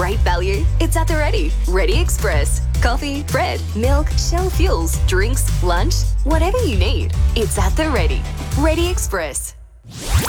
great value? It's at the Ready. Ready Express. Coffee, bread, milk, Shell fuels, drinks, lunch, whatever you need. It's at the Ready. Ready Express.